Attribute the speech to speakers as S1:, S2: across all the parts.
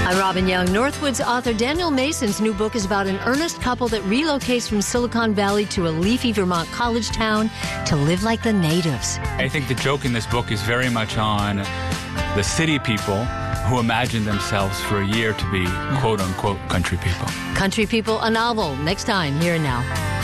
S1: I'm Robin Young. Northwood's author Daniel Mason's new book is about an earnest couple that relocates from Silicon Valley to a leafy Vermont college town to live like the natives.
S2: I think the joke in this book is very much on the city people who imagine themselves for a year to be quote-unquote country people.
S1: Country People, a novel, next time, here and now.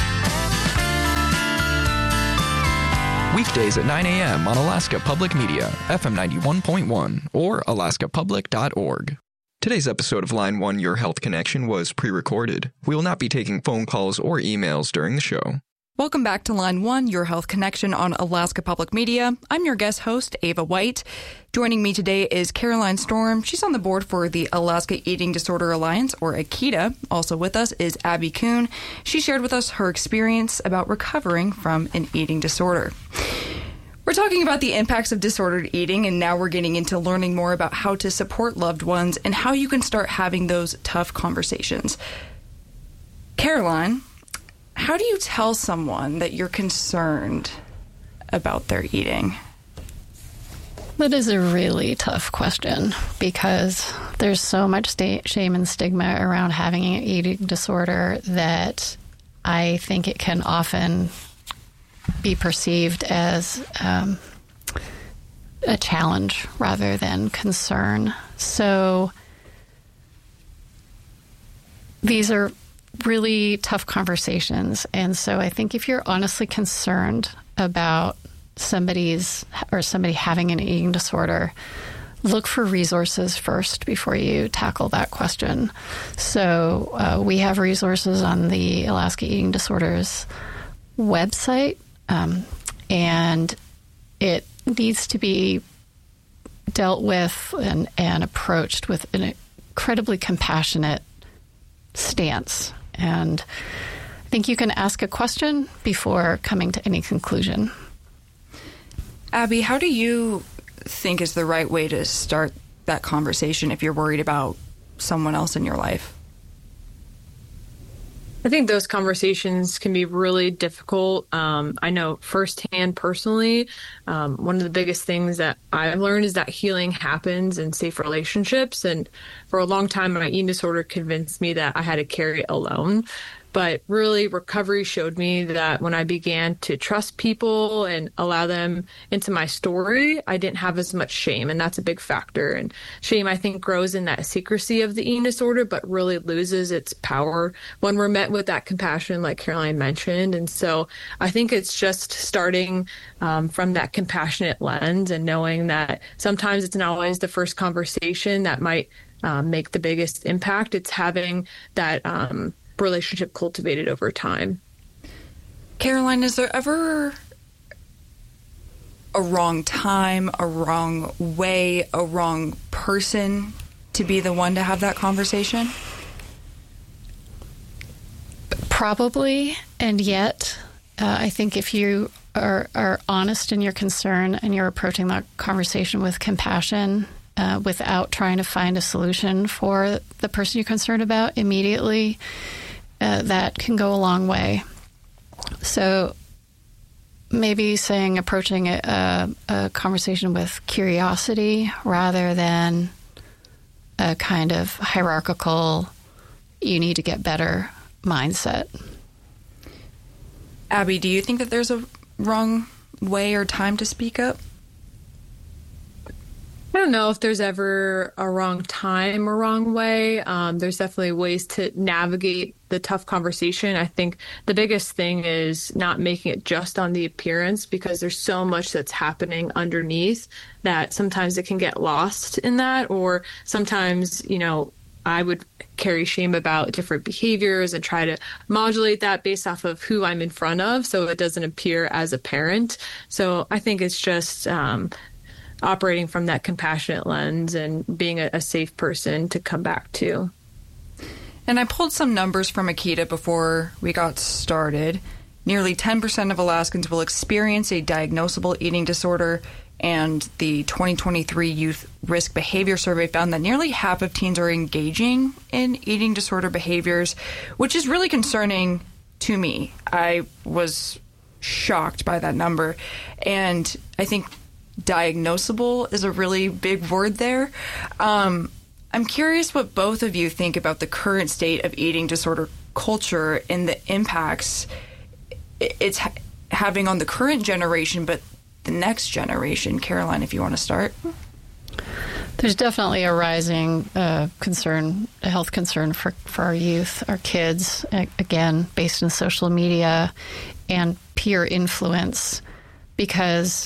S3: Weekdays at 9 a.m. on Alaska Public Media, FM 91.1, or alaskapublic.org. Today's episode of Line 1 Your Health Connection was pre-recorded. We will not be taking phone calls or emails during the show.
S4: Welcome back to Line 1, Your Health Connection on Alaska Public Media. I'm your guest host, Ava White. Joining me today is Caroline Storm. She's on the board for the Alaska Eating Disorder Alliance, or AKEDA. Also with us is Abby Kuhn. She shared with us her experience about recovering from an eating disorder. We're talking about the impacts of disordered eating, and now we're getting into learning more about how to support loved ones and how you can start having those tough conversations. Caroline, how do you tell someone that you're concerned about their eating?
S5: That is a really tough question because there's so much shame and stigma around having an eating disorder that I think it can often be perceived as a challenge rather than concern. So these are really tough conversations. And so I think if you're honestly concerned about somebody having an eating disorder, look for resources first before you tackle that question. So we have resources on the Alaska Eating Disorders website, and it needs to be dealt with and approached with an incredibly compassionate stance. And I think you can ask a question before coming to any conclusion.
S4: Abby, how do you think is the right way to start that conversation if you're worried about someone else in your life?
S6: I think those conversations can be really difficult. I know firsthand, personally, one of the biggest things that I've learned is that healing happens in safe relationships. And for a long time, my eating disorder convinced me that I had to carry it alone. But really, recovery showed me that when I began to trust people and allow them into my story, I didn't have as much shame. And that's a big factor. And shame, I think, grows in that secrecy of the eating disorder, but really loses its power when we're met with that compassion, like Caroline mentioned. And so I think it's just starting from that compassionate lens and knowing that sometimes it's not always the first conversation that might make the biggest impact. It's having that relationship cultivated over time.
S4: Caroline, is there ever a wrong time, a wrong way, a wrong person to be the one to have that conversation?
S5: Probably, and yet I think if you are honest in your concern and you're approaching that conversation with compassion, without trying to find a solution for the person you're concerned about immediately, that can go a long way. So maybe approaching a conversation with curiosity rather than a kind of hierarchical, you need to get better mindset.
S4: Abby, do you think that there's a wrong way or time to speak up?
S6: I don't know if there's ever a wrong time or wrong way. There's definitely ways to navigate the tough conversation. I think the biggest thing is not making it just on the appearance, because there's so much that's happening underneath that sometimes it can get lost in that. Or sometimes, I would carry shame about different behaviors and try to modulate that based off of who I'm in front of so it doesn't appear as apparent. So I think it's just operating from that compassionate lens and being a safe person to come back to.
S4: And I pulled some numbers from AKEDA before we got started. Nearly 10% of Alaskans will experience a diagnosable eating disorder, and the 2023 Youth Risk Behavior Survey found that nearly half of teens are engaging in eating disorder behaviors, which is really concerning to me. I was shocked by that number, and I think diagnosable is a really big word there. I'm curious what both of you think about the current state of eating disorder culture and the impacts it's having on the current generation, but the next generation. Caroline, if you want to start.
S5: There's definitely a rising concern, a health concern for our youth, our kids, again, based in social media and peer influence, because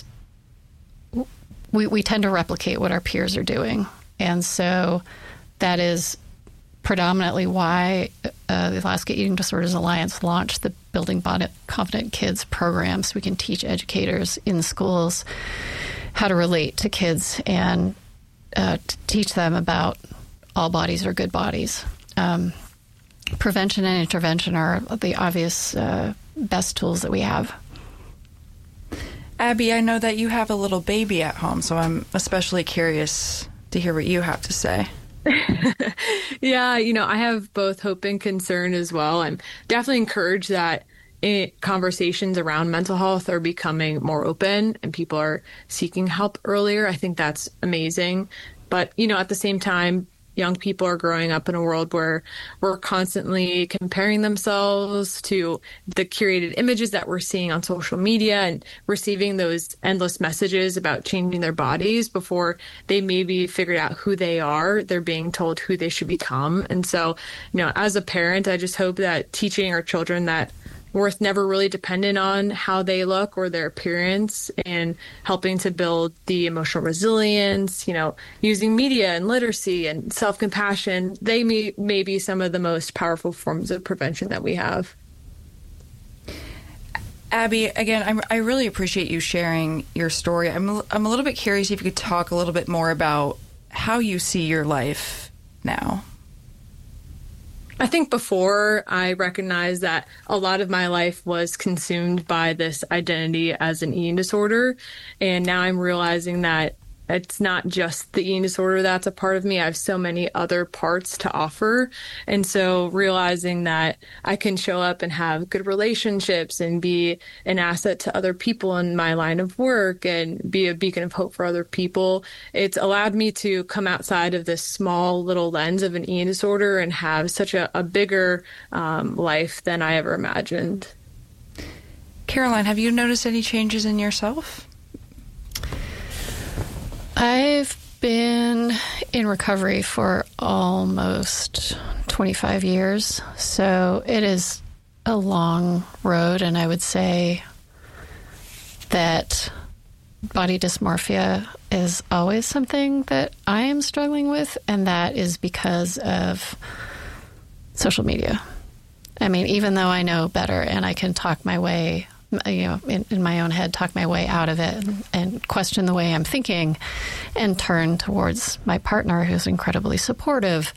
S5: we tend to replicate what our peers are doing. And so that is predominantly why the Alaska Eating Disorders Alliance launched the Building Confident Kids program, so we can teach educators in schools how to relate to kids and to teach them about all bodies are good bodies. Prevention and intervention are the obvious best tools that we have.
S4: Abby, I know that you have a little baby at home, so I'm especially curious to hear what you have to say.
S6: Yeah, I have both hope and concern as well. I'm definitely encouraged that conversations around mental health are becoming more open and people are seeking help earlier. I think that's amazing. But, at the same time, young people are growing up in a world where we're constantly comparing themselves to the curated images that we're seeing on social media and receiving those endless messages about changing their bodies before they maybe figured out who they are. They're being told who they should become. And so, as a parent, I just hope that teaching our children that worth never really dependent on how they look or their appearance, and helping to build the emotional resilience, using media and literacy and self-compassion. They may be some of the most powerful forms of prevention that we have.
S4: Abby, again, I really appreciate you sharing your story. I'm a little bit curious if you could talk a little bit more about how you see your life now.
S6: I think before I recognized that a lot of my life was consumed by this identity as an eating disorder. And now I'm realizing that it's not just the eating disorder that's a part of me. I have so many other parts to offer. And so realizing that I can show up and have good relationships and be an asset to other people in my line of work and be a beacon of hope for other people, it's allowed me to come outside of this small little lens of an eating disorder and have such a bigger life than I ever imagined.
S4: Caroline, have you noticed any changes in yourself?
S5: I've been in recovery for almost 25 years, so it is a long road, and I would say that body dysmorphia is always something that I am struggling with, and that is because of social media. I mean, even though I know better and I can talk my way, in my own head, talk my way out of it and question the way I'm thinking and turn towards my partner, who's incredibly supportive.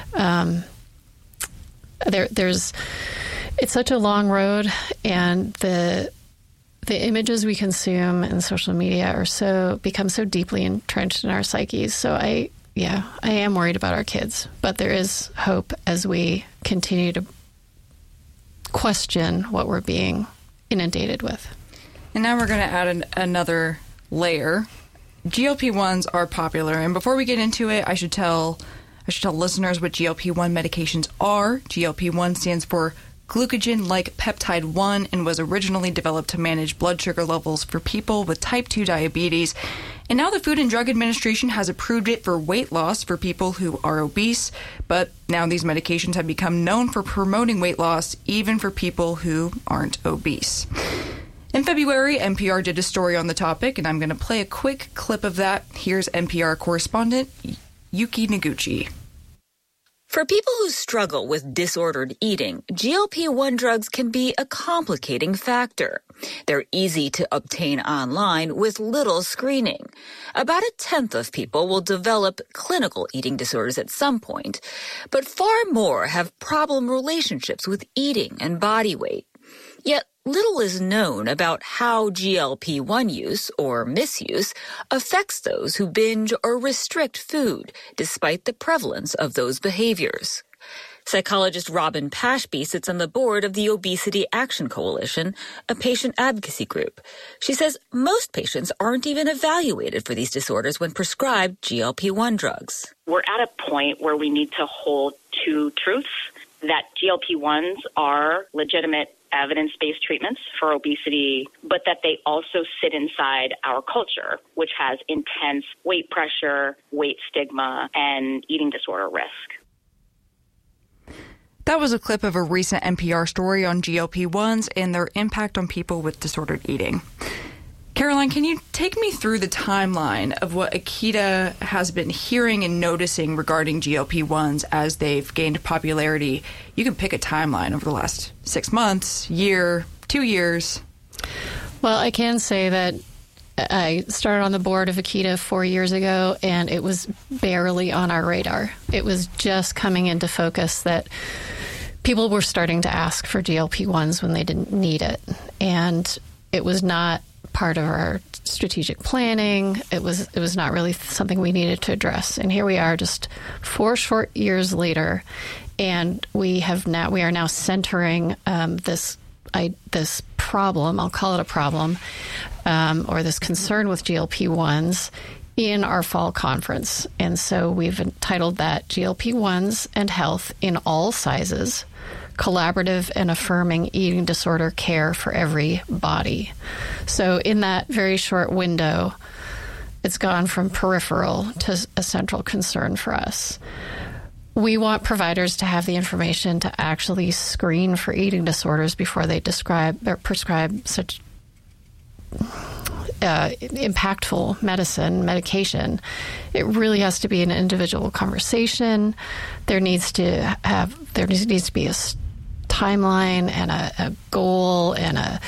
S5: It's such a long road, and the images we consume in social media become so deeply entrenched in our psyches. So I am worried about our kids, but there is hope as we continue to question what we're being inundated with.
S4: And now we're going to add another layer. GLP-1s are popular, and before we get into it, I should tell listeners what GLP-1 medications are. GLP-1 stands for glucagon-like peptide 1 and was originally developed to manage blood sugar levels for people with type 2 diabetes. And now the Food and Drug Administration has approved it for weight loss for people who are obese. But now these medications have become known for promoting weight loss even for people who aren't obese. In February, NPR did a story on the topic, and I'm going to play a quick clip of that. Here's NPR correspondent Yuki Noguchi.
S7: For people who struggle with disordered eating, GLP-1 drugs can be a complicating factor. They're easy to obtain online with little screening. About 1/10 of people will develop clinical eating disorders at some point, but far more have problem relationships with eating and body weight. Yet little is known about how GLP-1 use or misuse affects those who binge or restrict food, despite the prevalence of those behaviors. Psychologist Robin Pashby sits on the board of the Obesity Action Coalition, a patient advocacy group. She says most patients aren't even evaluated for these disorders when prescribed GLP-1 drugs.
S8: We're at a point where we need to hold two truths, that GLP-1s are legitimate evidence-based treatments for obesity, but that they also sit inside our culture, which has intense weight pressure, weight stigma, and eating disorder risk.
S4: That was a clip of a recent NPR story on GLP-1s and their impact on people with disordered eating. Caroline, can you take me through the timeline of what Akita has been hearing and noticing regarding GLP-1s as they've gained popularity? You can pick a timeline over the last 6 months, year, 2 years.
S5: Well, I can say that I started on the board of Akita 4 years ago, and it was barely on our radar. It was just coming into focus that people were starting to ask for GLP-1s when they didn't need it. And it was not part of our strategic planning. It was not really something we needed to address. And here we are just 4 short years later, and we are now centering this problem, I'll call it a problem, or this concern with GLP-1s in our fall conference. And so we've entitled that GLP-1s and Health in All Sizes, Collaborative and Affirming Eating Disorder Care for Every Body. So in that very short window, it's gone from peripheral to a central concern for us. We want providers to have the information to actually screen for eating disorders before they prescribe such impactful medication. It really has to be an individual conversation. There needs to be a timeline and a goal and a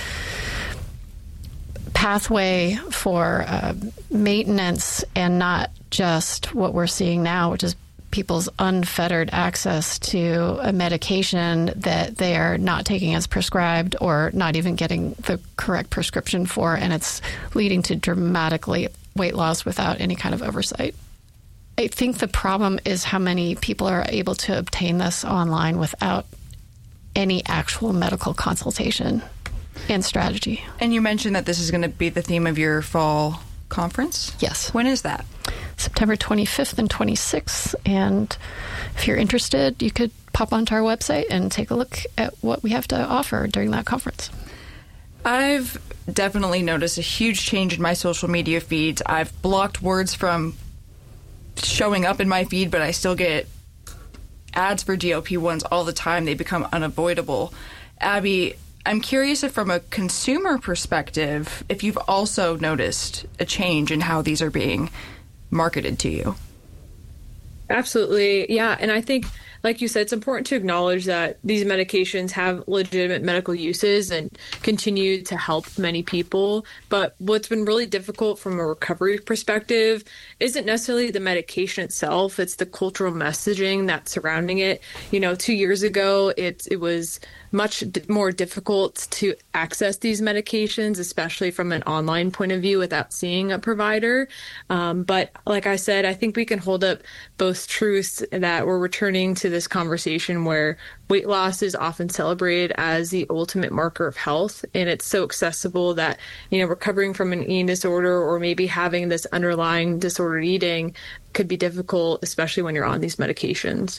S5: pathway for maintenance, and not just what we're seeing now, which is people's unfettered access to a medication that they are not taking as prescribed or not even getting the correct prescription for, and it's leading to dramatically weight loss without any kind of oversight. I think the problem is how many people are able to obtain this online without any actual medical consultation and strategy.
S4: And you mentioned that this is going to be the theme of your fall conference?
S5: Yes.
S4: When is that?
S5: September 25th and 26th. And if you're interested, you could pop onto our website and take a look at what we have to offer during that conference.
S4: I've definitely noticed a huge change in my social media feeds. I've blocked words from showing up in my feed, but I still get ads for GLP-1s all the time. They become unavoidable. Abby, I'm curious if from a consumer perspective, if you've also noticed a change in how these are being marketed to you.
S6: Absolutely. Yeah. And I think, like you said, it's important to acknowledge that these medications have legitimate medical uses and continue to help many people. But what's been really difficult from a recovery perspective isn't necessarily the medication itself. It's the cultural messaging that's surrounding it. 2 years ago, it was much more difficult to access these medications, especially from an online point of view without seeing a provider. But like I said, I think we can hold up both truths that we're returning to this conversation where weight loss is often celebrated as the ultimate marker of health. And it's so accessible that, recovering from an eating disorder or maybe having this underlying disordered eating could be difficult, especially when you're on these medications.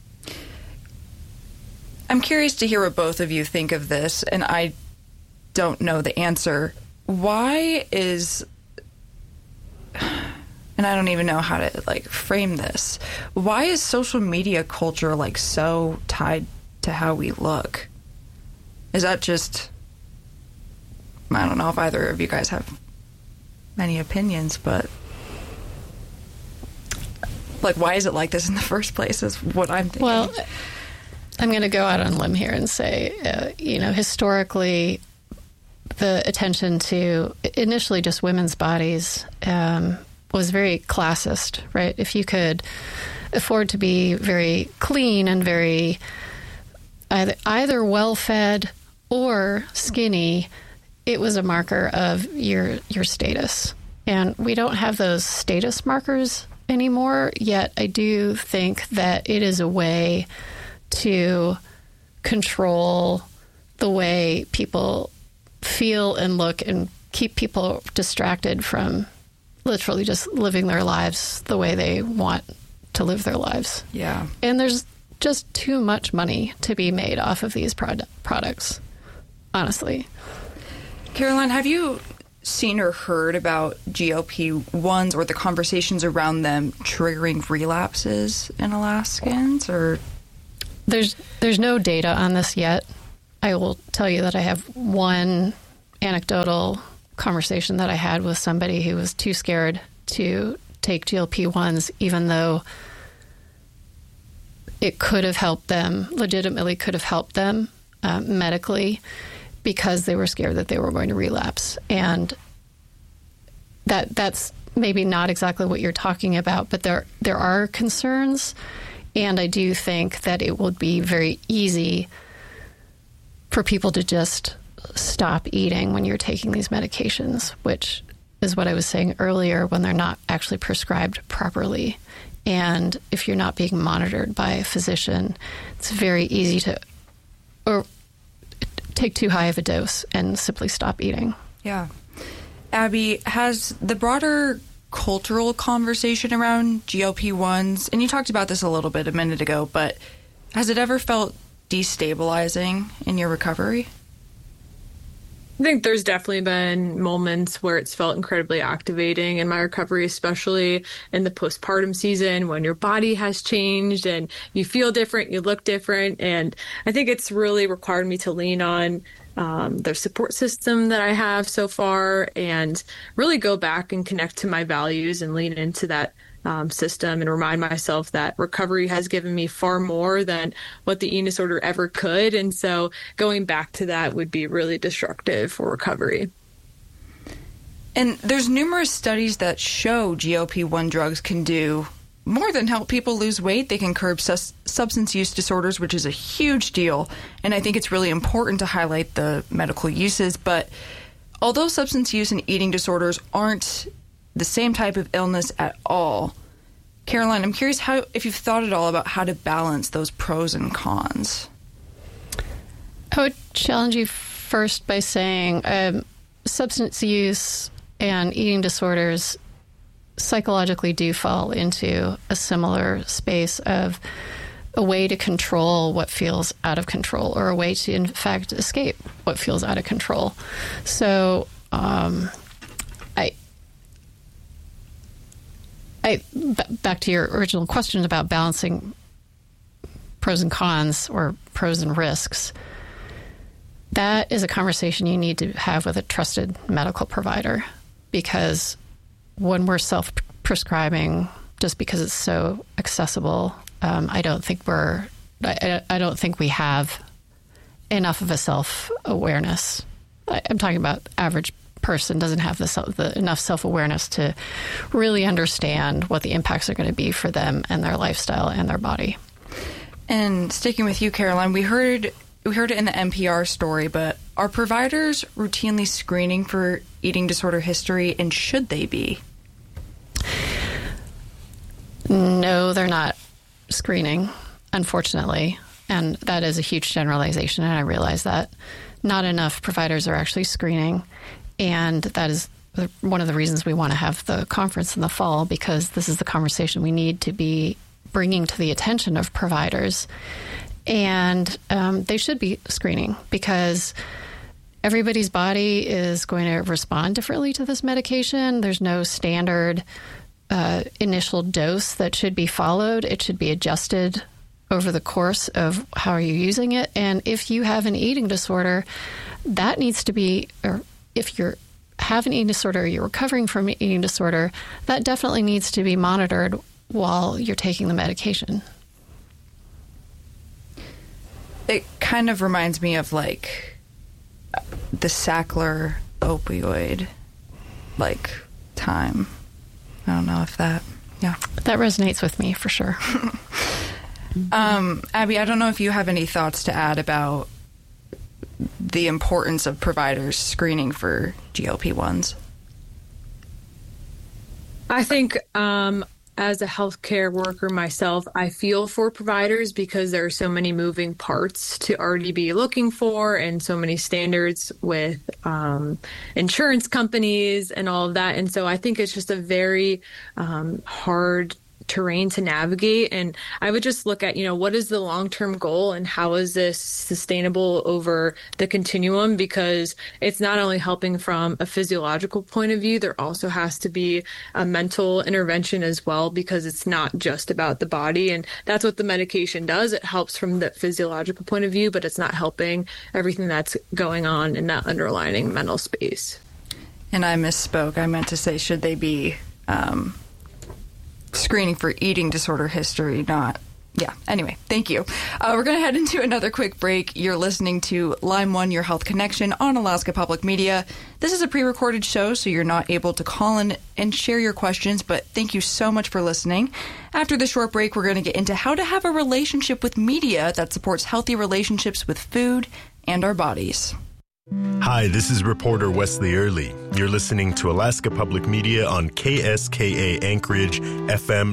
S4: I'm curious to hear what both of you think of this, and I don't know the answer. Why is, and I don't even know how to frame this, why is social media culture so tied to how we look? Is that just, I don't know if either of you guys have many opinions, but why is it like this in the first place is what I'm thinking.
S5: Well, I'm going to go out on a limb here and say, historically, the attention to initially just women's bodies was very classist, right? If you could afford to be very clean and very either well-fed or skinny, it was a marker of your status. And we don't have those status markers anymore, yet I do think that it is a way to control the way people feel and look and keep people distracted from literally just living their lives the way they want to live their lives.
S4: Yeah.
S5: And there's just too much money to be made off of these products, honestly.
S4: Caroline, have you seen or heard about GLP-1s or the conversations around them triggering relapses in Alaskans? Or
S5: there's no data on this yet. I will tell you that I have one anecdotal conversation that I had with somebody who was too scared to take GLP-1s, even though it could have helped them, legitimately could have helped them medically, because they were scared that they were going to relapse. And that's maybe not exactly what you're talking about, but there are concerns, and I do think that it will be very easy for people to just stop eating when you're taking these medications, which is what I was saying earlier, when they're not actually prescribed properly. And if you're not being monitored by a physician, it's very easy to take too high of a dose and simply stop eating.
S4: Yeah. Abby, has the broader cultural conversation around GLP-1s, and you talked about this a little bit a minute ago, but has it ever felt destabilizing in your recovery?
S6: I think there's definitely been moments where it's felt incredibly activating in my recovery, especially in the postpartum season when your body has changed and you feel different, you look different. And I think it's really required me to lean on the support system that I have so far and really go back and connect to my values and lean into that system and remind myself that recovery has given me far more than what the eating disorder ever could. And so going back to that would be really destructive for recovery.
S4: And there's numerous studies that show GLP-1 drugs can do more than help people lose weight. They can curb substance use disorders, which is a huge deal. And I think it's really important to highlight the medical uses. But although substance use and eating disorders aren't the same type of illness at all, Caroline, I'm curious if you've thought at all about how to balance those pros and cons.
S5: I would challenge you first by saying substance use and eating disorders psychologically do fall into a similar space of a way to control what feels out of control, or a way to, in fact, escape what feels out of control. So back to your original question about balancing pros and cons, or pros and risks, that is a conversation you need to have with a trusted medical provider, because when we're self-prescribing just because it's so accessible, I don't think we have enough of a self-awareness. I'm talking about average person doesn't have enough self-awareness to really understand what the impacts are going to be for them and their lifestyle and their body.
S4: And sticking with you, Caroline, we heard it in the NPR story, but are providers routinely screening for eating disorder history, and should they be?
S5: No, they're not screening, unfortunately. And that is a huge generalization, and I realize that. Not enough providers are actually screening. And that is one of the reasons we want to have the conference in the fall, because this is the conversation we need to be bringing to the attention of providers. And they should be screening, because everybody's body is going to respond differently to this medication. There's no standard initial dose that should be followed. It should be adjusted over the course of how are you using it. And if you have an eating disorder, that needs to be, or if you have an eating disorder or you're recovering from an eating disorder, that definitely needs to be monitored while you're taking the medication.
S4: It kind of reminds me of like the Sackler opioid time. I don't know if that, yeah.
S5: That resonates with me for sure.
S4: Abby, I don't know if you have any thoughts to add about the importance of providers screening for GLP-1s.
S6: I think as a healthcare worker myself, I feel for providers because there are so many moving parts to already be looking for and so many standards with insurance companies and all of that. And so I think it's just a very hard terrain to navigate. And I would just look at, what is the long-term goal and how is this sustainable over the continuum? Because it's not only helping from a physiological point of view, there also has to be a mental intervention as well, because it's not just about the body. And that's what the medication does. It helps from the physiological point of view, but it's not helping everything that's going on in that underlying mental space.
S4: And I misspoke. I meant to say, should they be screening for eating disorder history, not... Yeah, anyway, thank you. We're going to head into another quick break. You're listening to Line 1, Your Health Connection on Alaska Public Media. This is a pre-recorded show, so you're not able to call in and share your questions, but thank you so much for listening. After the short break, we're going to get into how to have a relationship with media that supports healthy relationships with food and our bodies.
S9: Hi, this is reporter Wesley Early. You're listening to Alaska Public Media on KSKA Anchorage, FM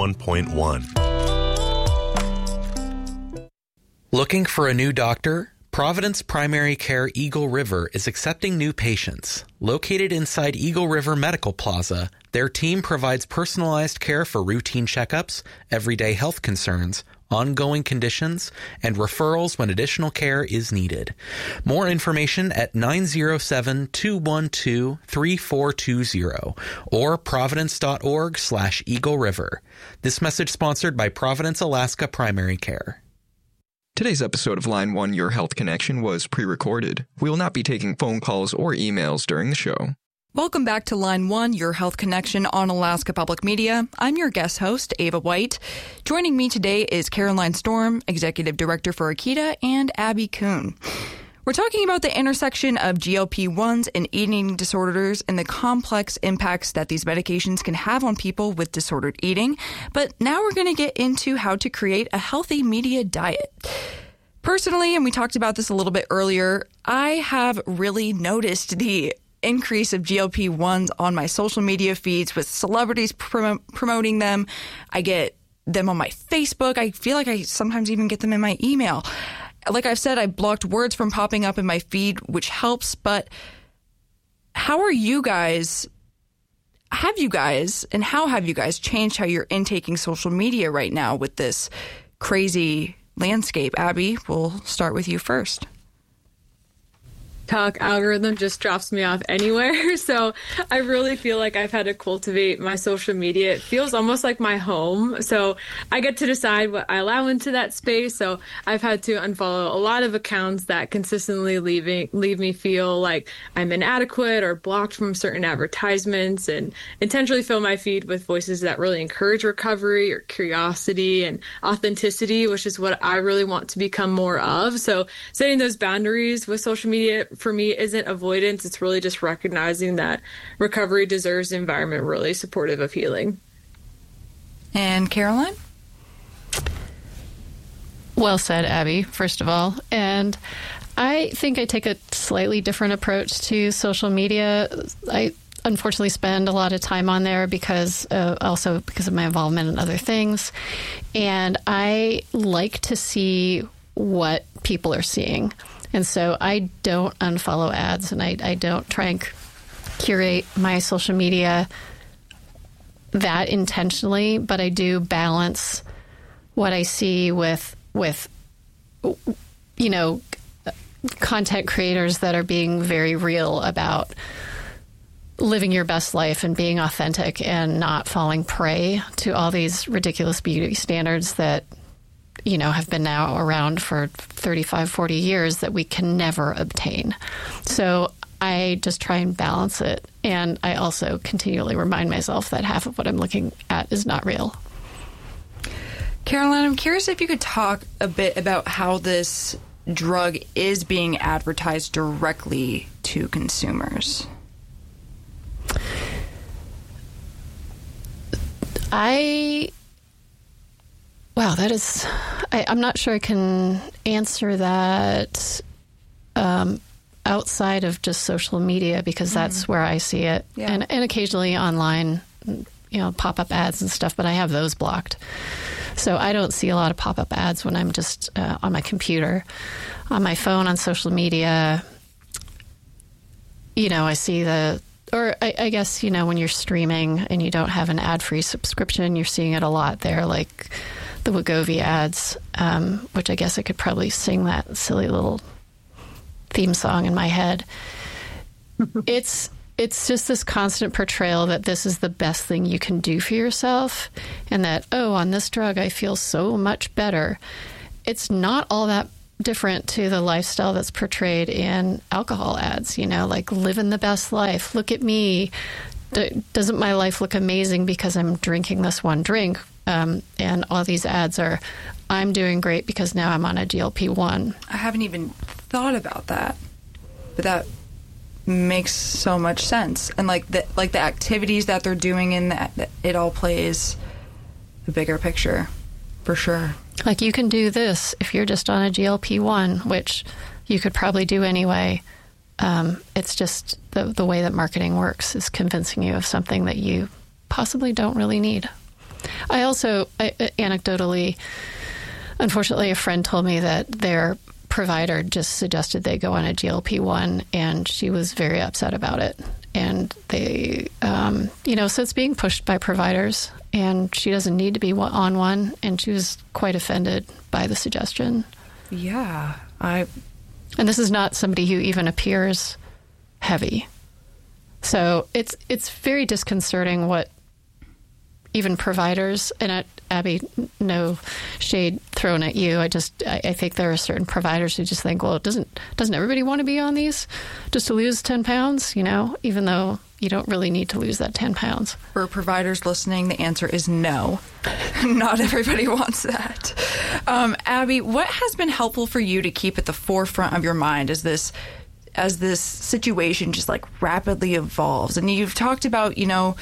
S9: 91.1.
S10: Looking for a new doctor? Providence Primary Care Eagle River is accepting new patients. Located inside Eagle River Medical Plaza, their team provides personalized care for routine checkups, everyday health concerns, ongoing conditions, and referrals when additional care is needed. More information at 907-212-3420 or providence.org/Eagle River. This message sponsored by Providence, Alaska Primary Care.
S3: Today's episode of Line 1 Your Health Connection was pre-recorded. We will not be taking phone calls or emails during the show.
S4: Welcome back to Line 1, Your Health Connection on Alaska Public Media. I'm your guest host, Ava White. Joining me today is Caroline Storm, Executive Director for Akita, and Abby Kuhn. We're talking about the intersection of GLP-1s and eating disorders and the complex impacts that these medications can have on people with disordered eating. But now we're going to get into how to create a healthy media diet. Personally, and we talked about this a little bit earlier, I have really noticed the increase of GLP-1s on my social media feeds with celebrities promoting them. I get them on my Facebook. I feel like I sometimes even get them in my email. Like I've said, I blocked words from popping up in my feed, which helps. But how are you guys? Have you guys changed how you're intaking social media right now with this crazy landscape? Abby, we'll start with you first.
S6: TikTok algorithm just drops me off anywhere. So I really feel like I've had to cultivate my social media. It feels almost like my home. So I get to decide what I allow into that space. So I've had to unfollow a lot of accounts that consistently leave me feel like I'm inadequate or blocked from certain advertisements, and intentionally fill my feed with voices that really encourage recovery or curiosity and authenticity, which is what I really want to become more of. So setting those boundaries with social media for me isn't avoidance. It's really just recognizing that recovery deserves an environment really supportive of healing.
S4: And Caroline?
S5: Well said, Abby, first of all. And I think I take a slightly different approach to social media. I unfortunately spend a lot of time on there because of my involvement in other things. And I like to see what people are seeing. And so I don't unfollow ads, and I don't try and curate my social media that intentionally, but I do balance what I see with content creators that are being very real about living your best life and being authentic and not falling prey to all these ridiculous beauty standards that have been now around for 35, 40 years that we can never obtain. So I just try and balance it. And I also continually remind myself that half of what I'm looking at is not real.
S4: Caroline, I'm curious if you could talk a bit about how this drug is being advertised directly to consumers. Wow, that is... I'm not sure I can answer that outside of just social media, because that's where I see it. Yeah. And occasionally online,
S5: pop-up ads and stuff, but I have those blocked. So I don't see a lot of pop-up ads when I'm just on my computer. On my phone, on social media, I see I guess, when you're streaming and you don't have an ad-free subscription, you're seeing it a lot there, like the Wegovy ads, which I guess I could probably sing that silly little theme song in my head. It's just this constant portrayal that this is the best thing you can do for yourself, and that, on this drug I feel so much better. It's not all that different to the lifestyle that's portrayed in alcohol ads, like living the best life. Look at me. Doesn't my life look amazing because I'm drinking this one drink? And all these ads are, I'm doing great because now I'm on a GLP-1.
S4: I haven't even thought about that, but that makes so much sense. And like the activities that they're doing in that, it all plays the bigger picture, for sure.
S5: Like, you can do this if you're just on a GLP-1, which you could probably do anyway. It's just the way that marketing works is convincing you of something that you possibly don't really need. I also, anecdotally, unfortunately, a friend told me that their provider just suggested they go on a GLP-1, and she was very upset about it. And they, so it's being pushed by providers, and she doesn't need to be on one, and she was quite offended by the suggestion.
S4: Yeah,
S5: And this is not somebody who even appears heavy. So it's very disconcerting what even providers, and Abby, no shade thrown at you. I think there are certain providers who just think, well, doesn't everybody want to be on these just to lose 10 pounds, even though you don't really need to lose that 10 pounds.
S4: For providers listening, the answer is no. Not everybody wants that. Abby, what has been helpful for you to keep at the forefront of your mind as this situation just like rapidly evolves? And you've talked about,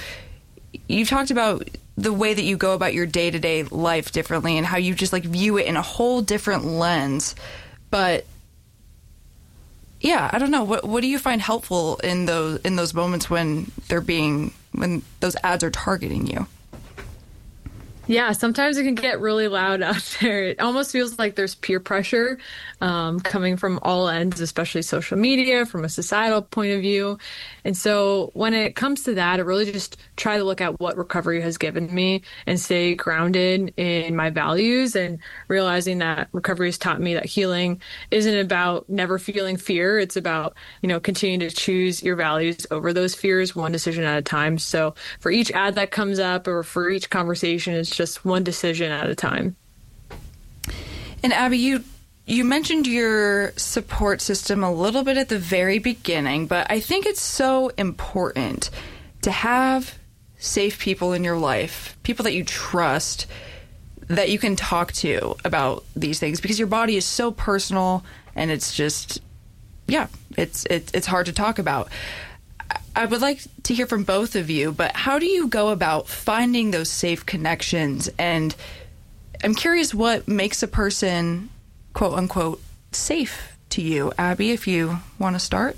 S4: the way that you go about your day-to-day life differently and how you just like view it in a whole different lens. But yeah, I don't know. What do you find helpful in those moments when those ads are targeting you?
S6: Yeah, sometimes it can get really loud out there. It almost feels like there's peer pressure coming from all ends, especially social media, from a societal point of view. And so when it comes to that, I really just try to look at what recovery has given me and stay grounded in my values, and realizing that recovery has taught me that healing isn't about never feeling fear. It's about, continuing to choose your values over those fears, one decision at a time. So for each ad that comes up or for each conversation, it's just one decision at a time.
S4: And Abby, you mentioned your support system a little bit at the very beginning, but I think it's so important to have safe people in your life, people that you trust, that you can talk to about these things, because your body is so personal, and it's just, it's hard to talk about. I would like to hear from both of you, but how do you go about finding those safe connections? And I'm curious what makes a person, quote unquote, safe to you. Abby, if you want to start.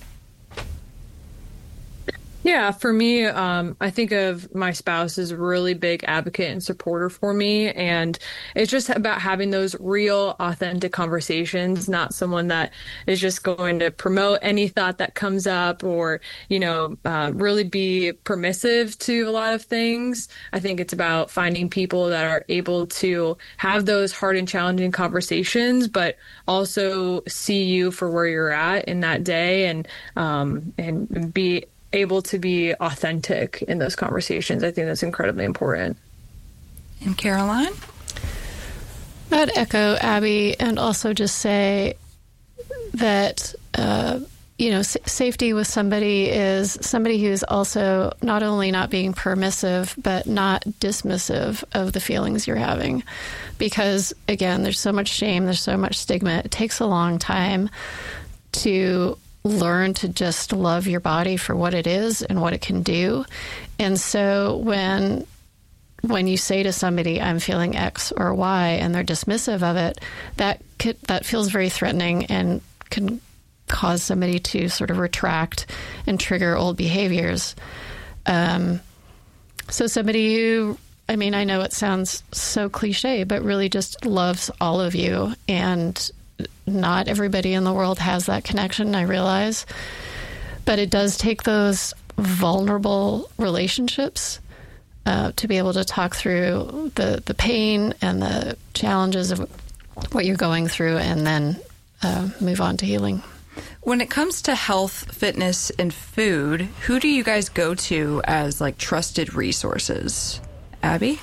S6: Yeah, for me, I think of my spouse as a really big advocate and supporter for me. And it's just about having those real, authentic conversations, not someone that is just going to promote any thought that comes up or, really be permissive to a lot of things. I think it's about finding people that are able to have those hard and challenging conversations, but also see you for where you're at in that day, and be able to be authentic in those conversations. I think that's incredibly important.
S4: And Caroline?
S5: I'd echo Abby and also just say that, safety with somebody is somebody who's also not only not being permissive, but not dismissive of the feelings you're having. Because, again, there's so much shame, there's so much stigma. It takes a long time to learn to just love your body for what it is and what it can do. And so when you say to somebody, I'm feeling X or Y, and they're dismissive of it, that feels very threatening and can cause somebody to sort of retract and trigger old behaviors. So somebody who, I mean, I know it sounds so cliche, but really just loves all of you. And not everybody in the world has that connection, I realize. But it does take those vulnerable relationships to be able to talk through the pain and the challenges of what you're going through and then move on to healing.
S4: When it comes to health, fitness, and food, who do you guys go to as like trusted resources? Abby?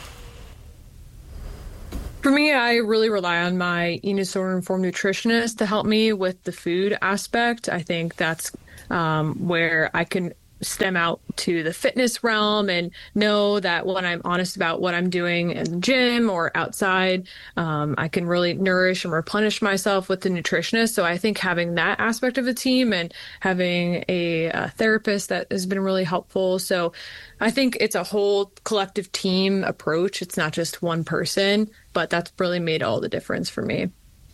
S6: For me, I really rely on my eating disorder informed nutritionist to help me with the food aspect. I think that's where I can stem out to the fitness realm and know that when I'm honest about what I'm doing in the gym or outside, I can really nourish and replenish myself with the nutritionist. So I think having that aspect of a team and having a therapist that has been really helpful. So I think it's a whole collective team approach. It's not just one person, but that's really made all the difference for me.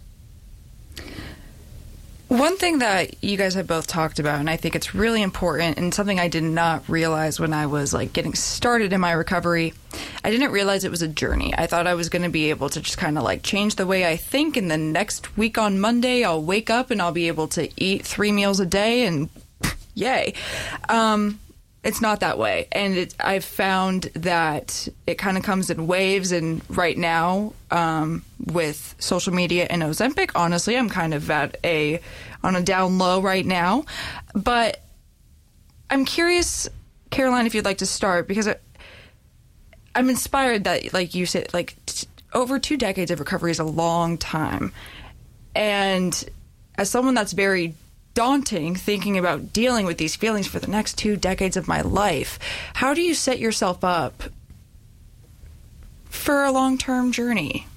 S4: One thing that you guys have both talked about, and I think it's really important, and something I did not realize when I was like getting started in my recovery, I didn't realize it was a journey. I thought I was going to be able to just kind of like change the way I think, and then next week on Monday, I'll wake up and I'll be able to eat 3 meals a day, and yay. It's not that way. And I've found that it kind of comes in waves. And right now, with social media and Ozempic, honestly, I'm kind of on a down low right now. But I'm curious, Caroline, if you'd like to start, because I'm inspired that, like you said, like over 2 decades of recovery is a long time. And as someone that's very daunting thinking about dealing with these feelings for the next 2 decades of my life, how do you set yourself up for a long-term journey?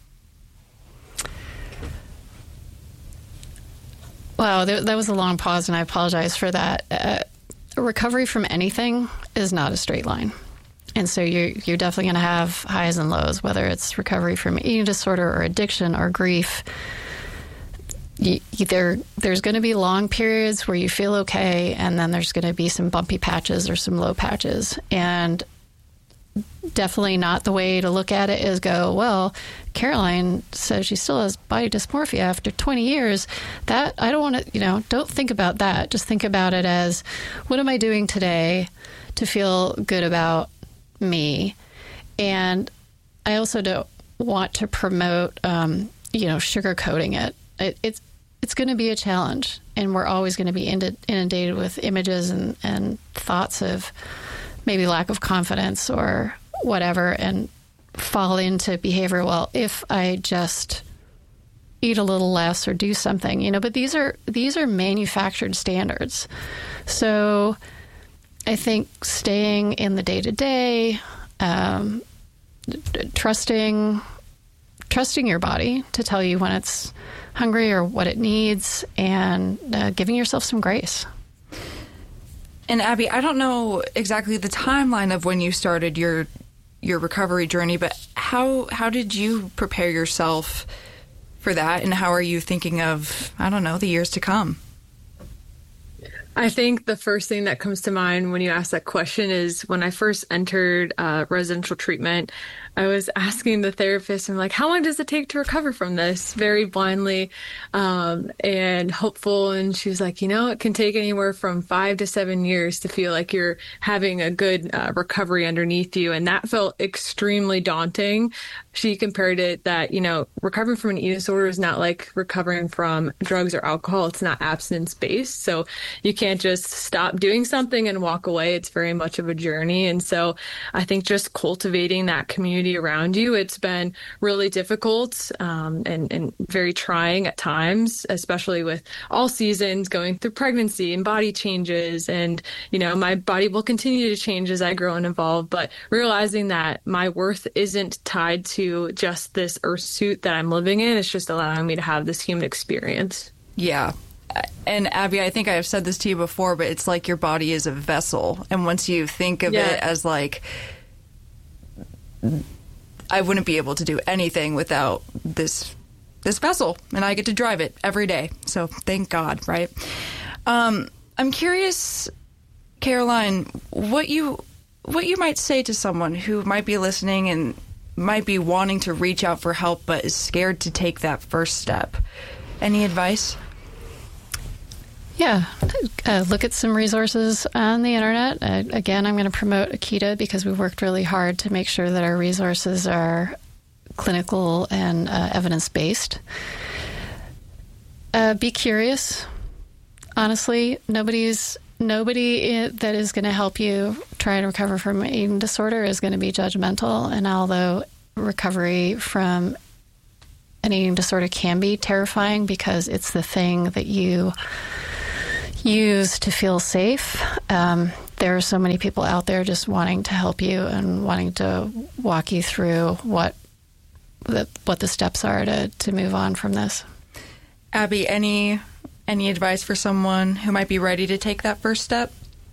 S5: Wow, that was a long pause, and I apologize for that. Recovery from anything is not a straight line. And so you're definitely going to have highs and lows, whether it's recovery from eating disorder or addiction or grief. There's going to be long periods where you feel okay, and then there's going to be some bumpy patches or some low patches. And definitely not the way to look at it is go, well, Caroline says she still has body dysmorphia after 20 years. That, I don't want to, don't think about that. Just think about it as, what am I doing today to feel good about me? And I also don't want to promote, sugarcoating it. It's going to be a challenge, and we're always going to be inundated with images and thoughts of maybe lack of confidence or whatever, and fall into behavior. Well, if I just eat a little less or do something, but these are manufactured standards. So I think staying in the day-to-day, trusting your body to tell you when it's hungry or what it needs, and giving yourself some grace.
S4: And Abby, I don't know exactly the timeline of when you started your recovery journey, but how did you prepare yourself for that, and how are you thinking of, the years to come?
S6: I think the first thing that comes to mind when you ask that question is when I first entered residential treatment, I was asking the therapist, I'm like, how long does it take to recover from this? Very blindly and hopeful. And she was like, it can take anywhere from 5 to 7 years to feel like you're having a good recovery underneath you. And that felt extremely daunting. She compared it that, recovering from an eating disorder is not like recovering from drugs or alcohol. It's not abstinence based. So you can't just stop doing something and walk away. It's very much of a journey. And so I think just cultivating that community around you, it's been really difficult and very trying at times, especially with all seasons, going through pregnancy and body changes. And, my body will continue to change as I grow and evolve, but realizing that my worth isn't tied to just this earth suit that I'm living in. It's just allowing me to have this human experience.
S4: Yeah. And Abby, I think I have said this to you before, but it's like your body is a vessel. And once you think of it as like, I wouldn't be able to do anything without this vessel, and I get to drive it every day. So thank God, right? I'm curious, Caroline, what you what you might say to someone who might be listening and might be wanting to reach out for help but is scared to take that first step. Any advice?
S5: Yeah, look at some resources on the internet. Again, I'm going to promote Akita because we've worked really hard to make sure that our resources are clinical and evidence-based. Be curious. Honestly, nobody that is going to help you try to recover from an eating disorder is going to be judgmental. And although recovery from an eating disorder can be terrifying because it's the thing that you use to feel safe, there are so many people out there just wanting to help you and wanting to walk you through what the steps are to move on from this.
S4: Abby, any advice for someone who might be ready to take that first step?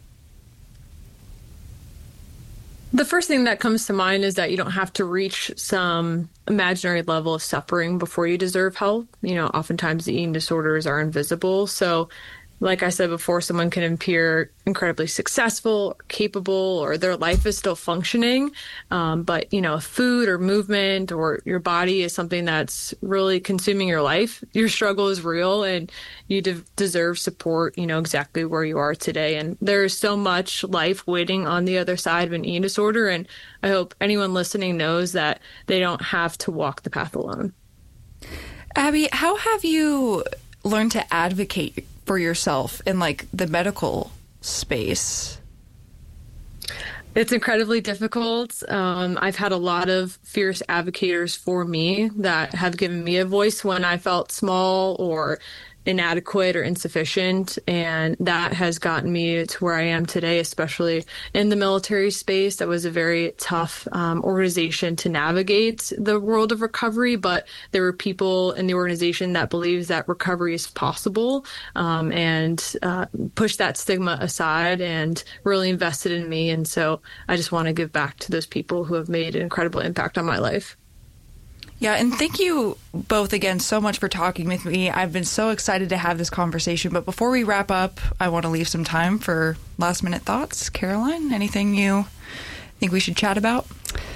S6: The first thing that comes to mind is that you don't have to reach some imaginary level of suffering before you deserve help. Oftentimes the eating disorders are invisible. So like I said before, someone can appear incredibly successful, capable, or their life is still functioning. But, food or movement or your body is something that's really consuming your life. Your struggle is real and you deserve support, exactly where you are today. And there's so much life waiting on the other side of an eating disorder. And I hope anyone listening knows that they don't have to walk the path alone.
S4: Abby, how have you learned to advocate for yourself in the medical space?
S6: It's incredibly difficult. I've had a lot of fierce advocates for me that have given me a voice when I felt small or inadequate or insufficient. And that has gotten me to where I am today, especially in the military space. That was a very tough organization to navigate the world of recovery, but there were people in the organization that believes that recovery is possible and pushed that stigma aside and really invested in me. And so I just want to give back to those people who have made an incredible impact on my life.
S4: Yeah, and thank you both again so much for talking with me. I've been so excited to have this conversation. But before we wrap up, I want to leave some time for last-minute thoughts. Caroline, anything you think we should chat about?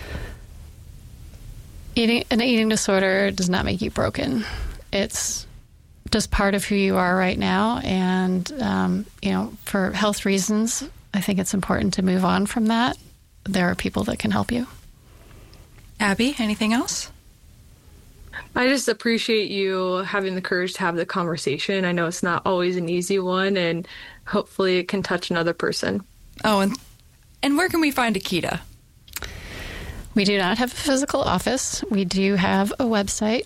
S5: An eating disorder does not make you broken. It's just part of who you are right now. And, for health reasons, I think it's important to move on from that. There are people that can help you.
S4: Abby, anything else?
S6: I just appreciate you having the courage to have the conversation. I know it's not always an easy one, and hopefully it can touch another person.
S4: Oh, and where can we find Akita?
S5: We do not have a physical office. We do have a website,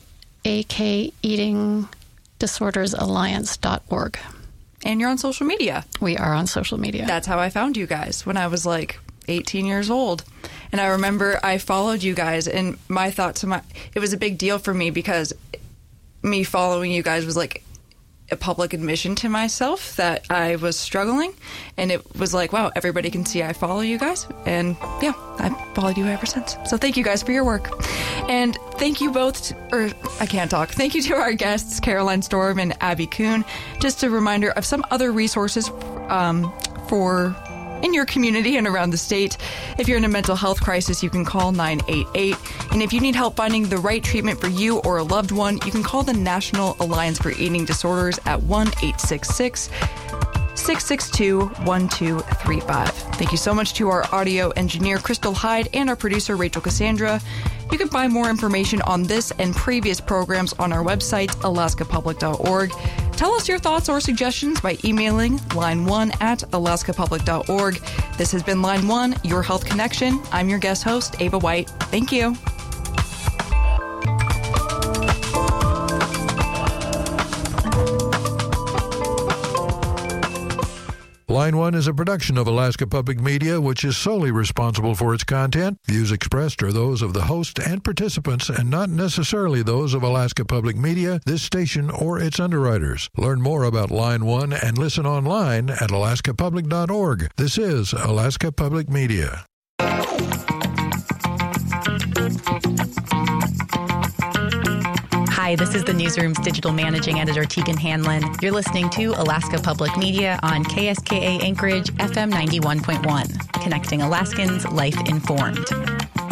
S5: akeatingdisordersalliance.org.
S4: And you're on social media.
S5: We are on social media.
S4: That's how I found you guys when I was 18 years old. And I remember I followed you guys, and my thoughts, it was a big deal for me because me following you guys was a public admission to myself that I was struggling. And it was wow, everybody can see I follow you guys. And yeah, I've followed you ever since. So thank you guys for your work. And thank you both, thank you to our guests, Caroline Storm and Abby Kuhn. Just a reminder of some other resources for in your community and around the state. If you're in a mental health crisis, you can call 988. And if you need help finding the right treatment for you or a loved one, you can call the National Alliance for Eating Disorders at 1-866-662-1235. Thank you so much to our audio engineer, Crystal Hyde, and our producer, Rachel Cassandra. You can find more information on this and previous programs on our website, alaskapublic.org. Tell us your thoughts or suggestions by emailing line1@alaskapublic.org. This has been Line 1, Your Health Connection. I'm your guest host, Ava White. Thank you.
S11: Line 1 is a production of Alaska Public Media, which is solely responsible for its content. Views expressed are those of the host and participants and not necessarily those of Alaska Public Media, this station, or its underwriters. Learn more about Line 1 and listen online at alaskapublic.org. This is Alaska Public Media.
S12: Hi, Hi, this is the Newsroom's digital managing editor, Tegan Hanlon. You're listening to Alaska Public Media on KSKA Anchorage, FM 91.1, connecting Alaskans life informed.